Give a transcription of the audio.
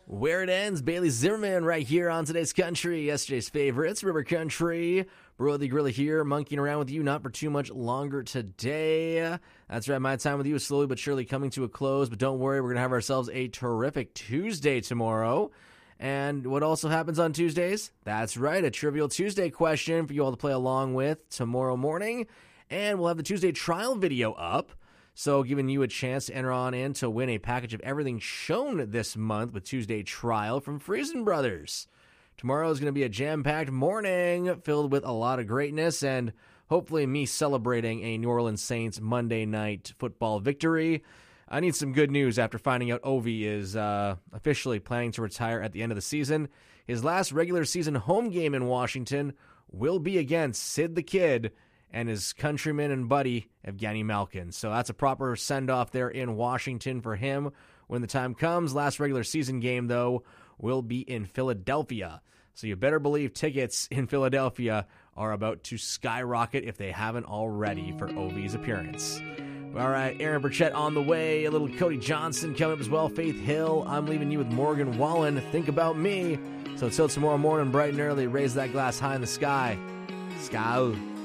Where it ends, Bailey Zimmerman right here on Today's Country, yesterday's favorites, River Country. Brody Gorilla here, monkeying around with you, not for too much longer today. That's right, my time with you is slowly but surely coming to a close, but don't worry, we're going to have ourselves a terrific Tuesday tomorrow. And what also happens on Tuesdays? That's right, a Trivial Tuesday question for you all to play along with tomorrow morning. And we'll have the Tuesday trial video up. So giving you a chance to enter on in to win a package of everything shown this month with Tuesday Trial from Friesen Brothers. Tomorrow is going to be a jam-packed morning filled with a lot of greatness and hopefully me celebrating a New Orleans Saints Monday night football victory. I need some good news after finding out Ovi is officially planning to retire at the end of the season. His last regular season home game in Washington will be against Sid the Kid and his countryman and buddy, Evgeny Malkin. So that's a proper send-off there in Washington for him when the time comes. Last regular season game, though, will be in Philadelphia. So you better believe tickets in Philadelphia are about to skyrocket if they haven't already for Ovi's appearance. All right, Aaron Burchett on the way. A little Cody Johnson coming up as well. Faith Hill. I'm leaving you with Morgan Wallen. Think about me. So until tomorrow morning, bright and early, raise that glass high in the sky. Sky.